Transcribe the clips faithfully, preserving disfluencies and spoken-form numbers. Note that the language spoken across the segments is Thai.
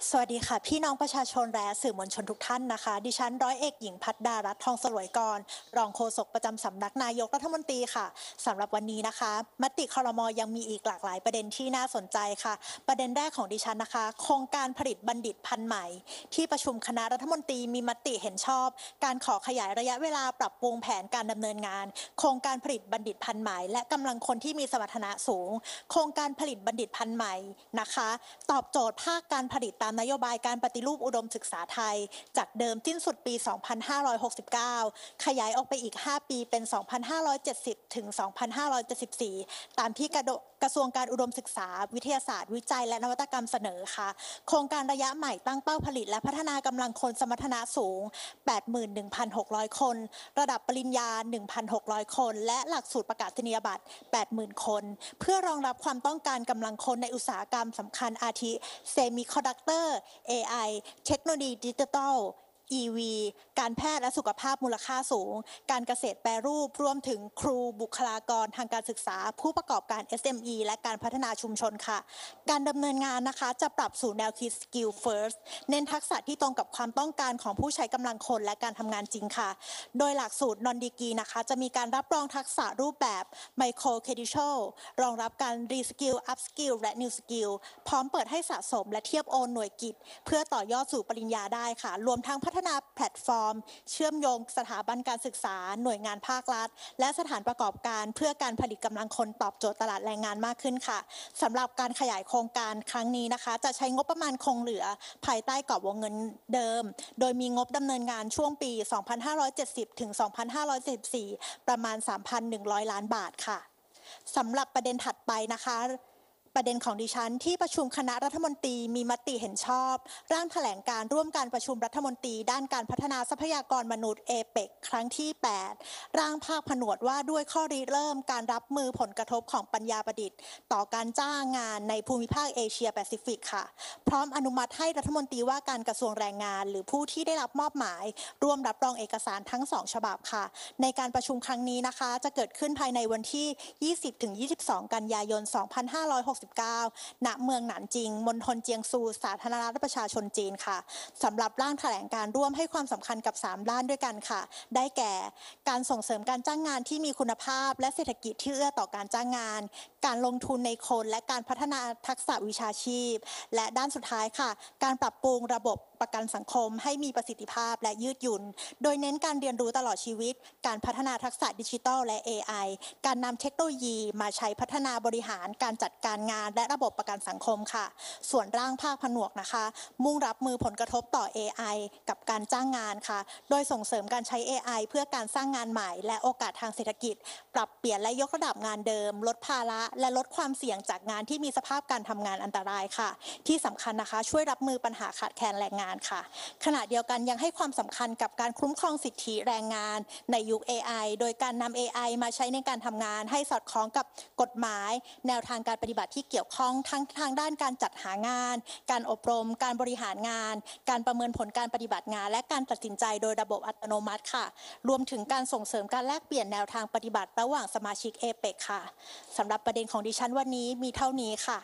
สวัสดีค่ะพี่น้องประชาชนและสื่อมวลชนทุกท่านนะคะดิฉันร้อยเอกหญิงพัฒดารัตน์ทองสลวยกรรองโฆษกประจำสำนักนายกรัฐมนตรีค่ะสำหรับวันนี้นะคะมติครม.ยังมีอีกหลากหลายประเด็นที่น่าสนใจค่ะประเด็นแรกของดิฉันนะคะโครงการผลิตบัณฑิตพันธุ์ใหม่ที่ประชุมคณะรัฐมนตรีมีมติเห็นชอบการขอขยายระยะเวลาปรับปรุงแผนการดำเนินงานโครงการผลิตบัณฑิตพันธุ์ใหม่และกำลังคนที่มีสมรรถนะสูงโครงการผลิตบัณฑิตพันธุ์ใหม่นะคะตอบโจทย์ภาคการผลิตตามนโยบายการปฏิรูปอุดมศึกษาไทยจากเดิมสิ้นสุดปี สองพันห้าร้อยหกสิบเก้า ขยายออกไปอีก ห้า ปีเป็น สองพันห้าร้อยเจ็ดสิบ ถึง สองพันห้าร้อยเจ็ดสิบสี่ ตามที่กระทรวงการอุดมศึกษาวิทยาศาสตร์วิจัยและนวัตกรรมเสนอค่ะโครงการระยะใหม่ตั้งเป้าผลิตและพัฒนากำลังคนสมรรถนะสูง แปดหมื่นหนึ่งพันหกร้อย คนระดับปริญญา หนึ่งพันหกร้อย คนและหลักสูตรประกาศนียบัตร แปดหมื่น คนเพื่อรองรับความต้องการกำลังคนในอุตสาหกรรมสำคัญอาทิเซมิคอนดักเตอร์ เอ ไอ เทคโนโลยีดิจิทัล อี วี การแพทย์และสุขภาพมูลค่าสูงการเกษตรแปรรูปรวมถึงครูบุคลากรทางการศึกษาผู้ประกอบการ เอส เอ็ม อี และการพัฒนาชุมชนค่ะการดำเนินงานนะคะจะปรับสู่แนวคิด Skill First เน้นทักษะที่ตรงกับความต้องการของผู้ใช้กำลังคนและการทำงานจริงค่ะโดยหลักสูตร Non Degree นะคะจะมีการรับรองทักษะรูปแบบ Micro Credential รองรับการ Reskill Upskill และ New Skill พร้อมเปิดให้สะสมและเทียบโอนหน่วยกิตเพื่อต่อยอดสู่ปริญญาได้ค่ะรวมทั้งพัฒนาแพลตฟอร์มเชื่อมโยงสถาบันการศึกษาหน่วยงานภาครัฐและสถานประกอบการเพื่อการผลิตกำลังคนตอบโจทย์ตลาดแรงงานมากขึ้นค่ะสำหรับการขยายโครงการครั้งนี้นะคะจะใช้งบประมาณคงเหลือภายใต้กรอบวงเงินเดิมโดยมีงบดำเนินงานช่วงปี สองพันห้าร้อยเจ็ดสิบ ถึง สองพันห้าร้อยเจ็ดสิบสี่ ประมาณ สามพันหนึ่งร้อย ล้านบาทค่ะสำหรับประเด็นถัดไปนะคะประเด็นของดิฉันที่ประชุมคณะรัฐมนตรีมีมติเห็นชอบร่างแถลงการร่วมการประชุมรัฐมนตรีด้านการพัฒนาทรัพยากรมนุษย์เอเปกครั้งที่ แปด ร่างภาคผนวดว่าด้วยข้อริเริ่มการรับมือผลกระทบของปัญญาประดิษฐ์ต่อการจ้างงานในภูมิภาคเอเชียแปซิฟิกค่ะพร้อมอนุมัติให้รัฐมนตรีว่าการกระทรวงแรงงานหรือผู้ที่ได้รับมอบหมายร่วมรับรองเอกสารทั้งสองฉบับค่ะในการประชุมครั้งนี้นะคะจะเกิดขึ้นภายในวันที่ ยี่สิบถึงยี่สิบสอง กันยายน สองพันห้าร้อยหกสิบเก้าณเมืองหนานจิงมณฑลเจียงซูสาธารณรัฐประชาชนจีนค่ะสำหรับร่างแถลงการร่วมให้ความสำคัญกับสามด้านด้วยกันค่ะได้แก่การส่งเสริมการจ้างงานที่มีคุณภาพและเศรษฐกิจที่เอื้อต่อการจ้างงานการลงทุนในคนและการพัฒนาทักษะวิชาชีพและด้านสุดท้ายค่ะการปรับปรุงระบบประกันสังคมให้มีประสิทธิภาพและยืดหยุ่นโดยเน้นการเรียนรู้ตลอดชีวิตการพัฒนาทักษะดิจิทัลและ เอ ไอ การนำเทคโนโลยีมาใช้พัฒนาบริหารการจัดการงานและระบบประกันสังคมค่ะส่วนร่างภาคผนวกนะคะมุ่งรับมือผลกระทบต่อ เอ ไอ กับการจ้างงานค่ะโดยส่งเสริมการใช้ เอ ไอ เพื่อการสร้างงานใหม่และโอกาสทางเศรษฐกิจปรับเปลี่ยนและยกระดับงานเดิมลดภาระและลดความเสี่ยงจากงานที่มีสภาพการทำงานอันตรายค่ะที่สำคัญนะคะช่วยรับมือปัญหาขาดแคลนแรงงานค่ะขณะเดียวกันยังให้ความสำคัญกับการคุ้มครองสิทธิแรงงานในยุค เอ ไอ โดยการนำ เอ ไอ มาใช้ในการทำงานให้สอดคล้องกับกฎหมายแนวทางการปฏิบัติที่เกี่ยวข้องทั้งทางด้านการจัดหางานการอบรมการบริหารงานการประเมินผลการปฏิบัติงานและการตัดสินใจโดยระบบอัตโนมัติค่ะรวมถึงการส่งเสริมการแลกเปลี่ยนแนวทางปฏิบัติระหว่างสมาชิก เอ เปก ค่ะสำหรับประเด็นของดิฉันวันนี้มีเท่านี้ค่ะ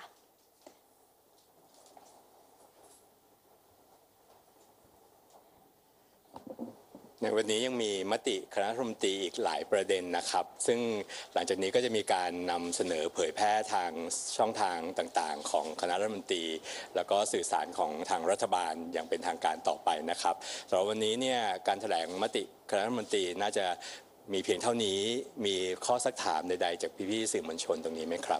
ในวันนี้ยังมีมติคณะรัฐมนตรีอีกหลายประเด็นนะครับซึ่งหลังจากนี้ก็จะมีการนำเสนอเผยแพร่ทางช่องทางต่างๆของคณะรัฐมนตรีแล้วก็สื่อสารของทางรัฐบาลอย่างเป็นทางการต่อไปนะครับสำหรับวันนี้เนี่ยการแถลงมติคณะรัฐมนตรีน่าจะมีเพียงเท่านี้มีข้อซักถามใดๆจากพี่ๆสื่อมวลชนตรงนี้ไหมครับ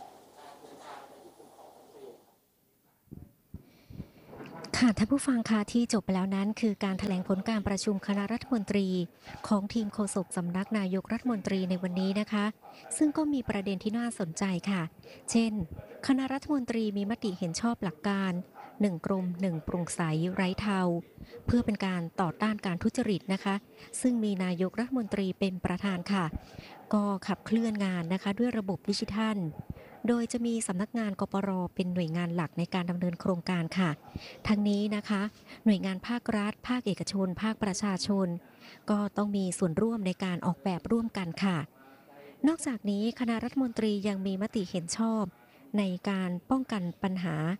ค่ะท่านผู้ฟังคะที่จบไปแล้วนั้นคือการแถลงผลการประชุมคณะรัฐมนตรีของทีมโฆษกสำนักนายกรัฐมนตรีในวันนี้นะคะซึ่งก็มีประเด็นที่น่าสนใจค่ะเช่นคณะรัฐมนตรีมีมติเห็นชอบหลักการหนึ่งกรมหนึ่งโปร่งใสไร้เทาเพื่อเป็นการต่อต้านการทุจริตนะคะซึ่งมีนายกรัฐมนตรีเป็นประธานค่ะก็ขับเคลื่อนงานนะคะด้วยระบบดิจิทัลโดยจะมีสำนักงานกปร.เป็นหน่วยงานหลักในการดำเนินโครงการค่ะทั้งนี้นะคะหน่วยงานภาครัฐภาคเอกชนภาคประชาชนก็ต้องมีส่วนร่วมในการออกแบบร่วมกันค่ะนอกจากนี้คณะรัฐมนตรียังมีมติเห็นชอบในการป้องกันปัญหา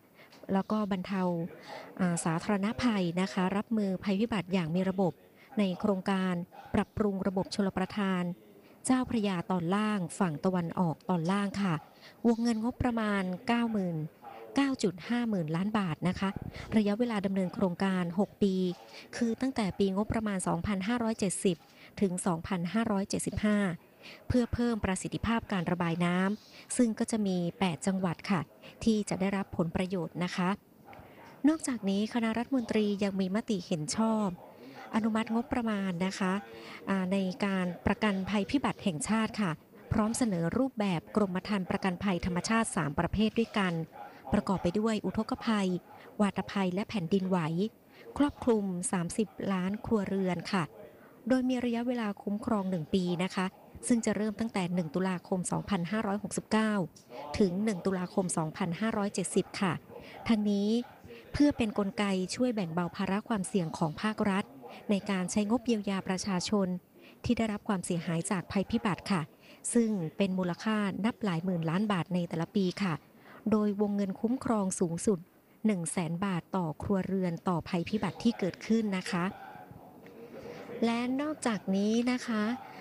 แล้วก็บรรเทาสาธารณภัยนะคะรับมือภัยพิบัติอย่างมีระบบในโครงการปรับปรุงระบบชลประทานเจ้าพระยาตอนล่างฝั่งตะวันออกตอนล่างค่ะวงเงินงบประมาณ เก้าหมื่น เก้าจุดห้า หมื่นล้านบาทนะคะระยะเวลาดำเนินโครงการหกปีคือตั้งแต่ปีงบประมาณ สองพันห้าร้อยเจ็ดสิบ ถึง สองพันห้าร้อยเจ็ดสิบห้า เพื่อเพิ่มประสิทธิภาพการระบายน้ำซึ่งก็จะมีแปดจังหวัดค่ะที่จะได้รับผลประโยชน์นะคะนอกจากนี้คณะรัฐมนตรียังมีมติเห็นชอบอนุมัติงบประมาณนะคะในการประกันภัยพิบัติแห่งชาติค่ะพร้อมเสนอรูปแบบกรมธรรม์ประกันภัยธรรมชาติสามประเภทด้วยกันประกอบไปด้วยอุทกภัยวาตภัยและแผ่นดินไหวครอบคลุมสามสิบล้านครัวเรือนค่ะโดยมีระยะเวลาคุ้มครองหนึ่งปีนะคะซึ่งจะเริ่มตั้งแต่หนึ่งตุลาคมสองพันห้าร้อยหกสิบเก้าถึงหนึ่งตุลาคมสองพันห้าร้อยเจ็ดสิบค่ะทั้งนี้เพื่อเป็นกลไกช่วยแบ่งเบาภาระความเสี่ยงของภาครัฐในการใช้งบเยียวยาประชาชนที่ได้รับความเสียหายจากภัยพิบัติค่ะซึ่งเป็นมูลค่านับหลายหมื่นล้านบาทในแต่ละปีค่ะโดยวงเงินคุ้มครองสูงสุด หนึ่งแสน บาทต่อครัวเรือนต่อภัยพิบัติที่เกิดขึ้นนะคะและนอกจากนี้นะคะ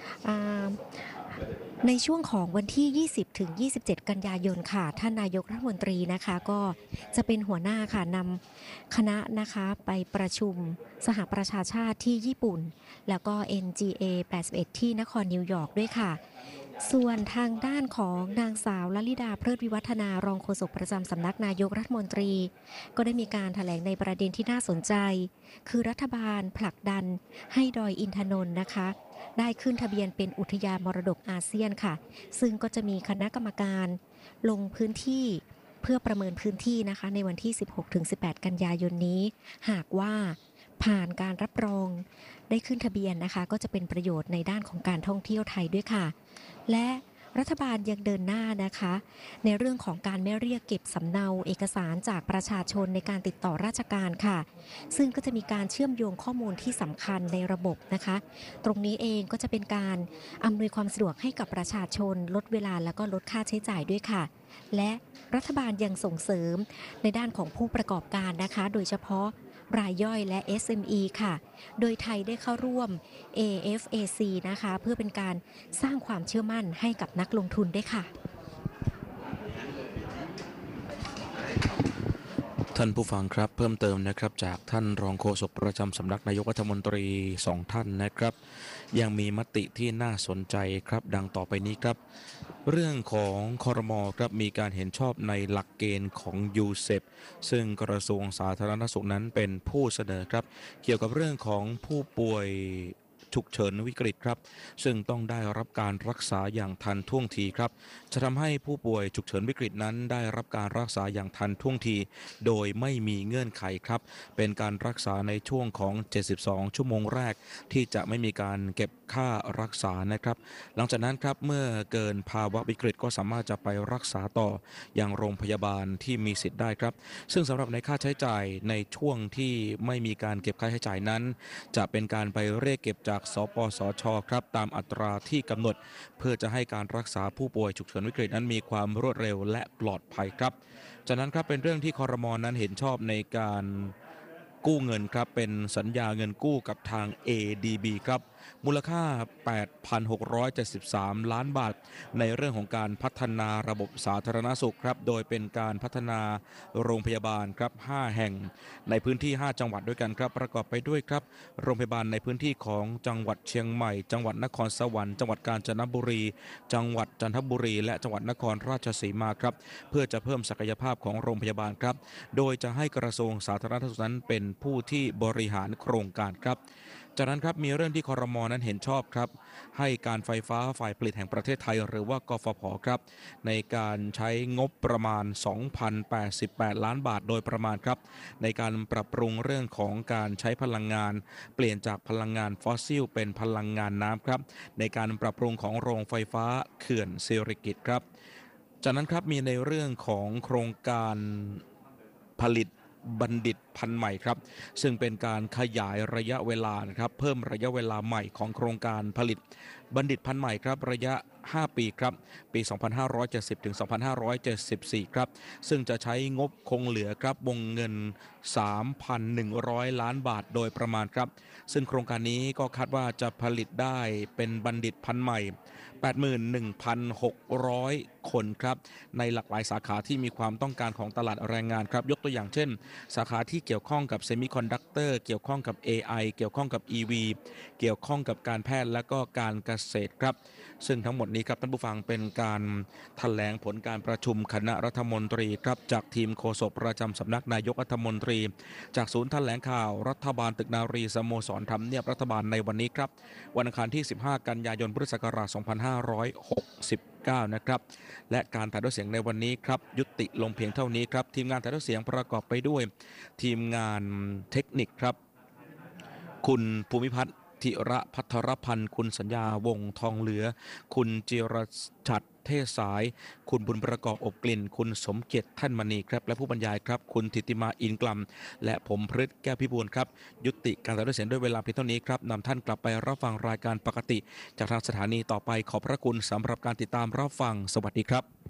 ในช่วงของวันที่ ยี่สิบถึงยี่สิบเจ็ด กันยายนค่ะท่านนายกรัฐมนตรีนะคะก็จะเป็นหัวหน้าค่ะนำคณะนะคะไปประชุมสหประชาชาติที่ญี่ปุ่นแล้วก็ เอ็น จี เอ แปดสิบเอ็ด ที่นครนิวยอร์กด้วยค่ะส่วนทางด้านของนางสาวลลิดาเพลิดวิวัฒนารองโฆษกประจำสำนักนายกรัฐมนตรีก็ได้มีการแถลงในประเด็นที่น่าสนใจคือรัฐบาลผลักดันให้ดอยอินทนนท์นะคะได้ขึ้นทะเบียนเป็นอุทยานมรดกอาเซียนค่ะซึ่งก็จะมีคณะกรรมการลงพื้นที่เพื่อประเมินพื้นที่นะคะในวันที่ สิบหกถึงสิบแปด กันยายนนี้หากว่าผ่านการรับรองได้ขึ้นทะเบียนนะคะก็จะเป็นประโยชน์ในด้านของการท่องเที่ยวไทยด้วยค่ะและรัฐบาลยังเดินหน้านะคะในเรื่องของการไม่เรียกเก็บสำเนาเอกสารจากประชาชนในการติดต่อราชการค่ะซึ่งก็จะมีการเชื่อมโยงข้อมูลที่สำคัญในระบบนะคะตรงนี้เองก็จะเป็นการอำนวยความสะดวกให้กับประชาชนลดเวลาและก็ลดค่าใช้จ่ายด้วยค่ะและรัฐบาลยังส่งเสริมในด้านของผู้ประกอบการนะคะโดยเฉพาะรายย่อยและ เอส เอ็ม อี ค่ะโดยไทยได้เข้าร่วม เอ เอฟ เอ ซี นะคะเพื่อเป็นการสร้างความเชื่อมั่นให้กับนักลงทุนด้วยค่ะท่านผู้ฟังครับเพิ่มเติมนะครับจากท่านรองโฆษกประจำสำนักนายกรัฐมนตรีสองท่านนะครับยังมีมติที่น่าสนใจครับดังต่อไปนี้ครับเรื่องของครม.ครับมีการเห็นชอบในหลักเกณฑ์ของ ยู เซป ซึ่งกระทรวงสาธารณสุขนั้นเป็นผู้เสนอครับเกี่ยวกับเรื่องของผู้ป่วยฉุกเฉินวิกฤตครับซึ่งต้องได้รับการรักษาอย่างทันท่วงทีครับจะทำให้ผู้ป่วยฉุกเฉินวิกฤตนั้นได้รับการรักษาอย่างทันท่วงทีโดยไม่มีเงื่อนไขครับเป็นการรักษาในช่วงของเจ็ดสิบสองชั่วโมงแรกที่จะไม่มีการเก็บค่ารักษานะครับหลังจากนั้นครับเมื่อเกินภาวะวิกฤตก็สามารถจะไปรักษาต่ออย่างโรงพยาบาลที่มีสิทธิ์ได้ครับซึ่งสำหรับในค่าใช้จ่ายในช่วงที่ไม่มีการเก็บค่าใช้จ่ายนั้นจะเป็นการไปเรียกเก็บจากสปสช.ครับตามอัตราที่กำหนดเพื่อจะให้การรักษาผู้ป่วยฉุกเฉินวิกฤตนั้นมีความรวดเร็วและปลอดภัยครับจากนั้นครับเป็นเรื่องที่ครม.นั้นเห็นชอบในการกู้เงินครับเป็นสัญญาเงินกู้กับทาง เอ ดี บี ครับมูลค่า แปดพันหกร้อยเจ็ดสิบสาม ล้านบาทในเรื่องของการพัฒนาระบบสาธารณสุขครับโดยเป็นการพัฒนาโรงพยาบาลครับห้าแห่งในพื้นที่ห้าจังหวัดด้วยกันครับประกอบไปด้วยครับโรงพยาบาลในพื้นที่ของจังหวัดเชียงใหม่จังหวัดนครสวรรค์จังหวัดกาญจนบุรีจังหวัดจันทบุรีและจังหวัดนครราชสีมาครับเพื่อจะเพิ่มศักยภาพของโรงพยาบาลครับโดยจะให้กระทรวงสาธารณสุขนั้นเป็นผู้ที่บริหารโครงการครับจากนั้นครับมีเรื่องที่ครม.นั้นเห็นชอบครับให้การไฟฟ้าฝ่ายผลิตแห่งประเทศไทยหรือว่ากฟผ.ครับในการใช้งบประมาณ สองพันแปดสิบแปด ล้านบาทโดยประมาณครับในการปรับปรุงเรื่องของการใช้พลังงานเปลี่ยนจากพลังงานฟอสซิลเป็นพลังงานน้ำครับในการปรับปรุงของโรงไฟฟ้าเขื่อนสิริกิติ์ครับจากนั้นครับมีในเรื่องของโครงการผลิตบัณฑิตพันธุ์ใหม่ครับซึ่งเป็นการขยายระยะเวลานะครับเพิ่มระยะเวลาใหม่ของโครงการผลิตบัณฑิตพันธุ์ใหม่ครับระยะห้าปีครับปี สองพันห้าร้อยเจ็ดสิบ ถึง สองพันห้าร้อยเจ็ดสิบสี่ ครับซึ่งจะใช้งบคงเหลือครับวงเงิน สามพันหนึ่งร้อย ล้านบาทโดยประมาณครับซึ่งโครงการนี้ก็คาดว่าจะผลิตได้เป็นบัณฑิตพันธุ์ใหม่ แปดหมื่นหนึ่งพันหกร้อย คนครับในหลากหลายสาขาที่มีความต้องการของตลาดแรงงานครับยกตัวอย่างเช่นสาขาที่เกี่ยวข้องกับเซมิคอนดักเตอร์เกี่ยวข้องกับ เอ ไอ เกี่ยวข้องกับ อี วี เกี่ยวข้องกับการแพทย์และก็การเกษตรครับซึ่งทั้งหมดนี้ครับท่านผู้ฟังเป็นการแถลงผลการประชุมคณะรัฐมนตรีครับจากทีมโฆษกประจำสำนักนายกรัฐมนตรีจากศูนย์แถลงข่าวรัฐบาลตึกนารีสโมสรทำเนียบรัฐบาลในวันนี้ครับวันอังคารที่สิบห้ากันยายนพุทธศักราชสองพันห้าร้อยหกสิบเก้านะครับและการถ่ายทอดเสียงในวันนี้ครับยุติลงเพียงเท่านี้ครับทีมงานถ่ายทอดเสียงประกอบไปด้วยทีมงานเทคนิคครับคุณภูมิพัฒน์ธิระพัทรพันธ์คุณสัญญาวงทองเหลือคุณจิรชัดเทศสายคุณบุญประกอบอบกลิ่นคุณสมเกียรติท่านมณีครับและผู้บรรยายครับคุณธิติมาอินกลัมและผมพฤทธิ์แก้วพิบูลครับยุติการถ่ายทอดเสียงด้วยเวลาเพียงเท่านี้ครับนำท่านกลับไปรับฟังรายการปกติจากทางสถานีต่อไปขอบพระคุณสำหรับการติดตามรับฟังสวัสดีครับ